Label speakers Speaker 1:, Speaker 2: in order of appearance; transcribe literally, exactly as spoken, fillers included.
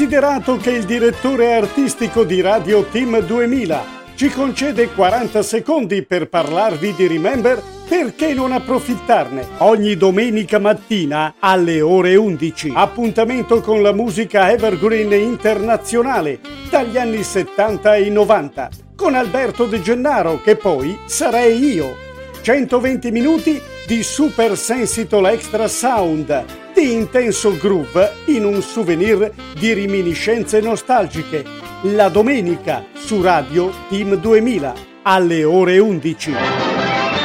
Speaker 1: Considerato che il direttore artistico di Radio Team duemila ci concede quaranta secondi per parlarvi di Remember, perché non approfittarne? Ogni domenica mattina alle ore undici. Appuntamento con la musica evergreen internazionale dagli anni settanta e novanta con Alberto De Gennaro, che poi sarei io. centoventi minuti di super sensible extra sound, di intenso groove in un souvenir di reminiscenze nostalgiche. La domenica su Radio Team duemila alle ore undici.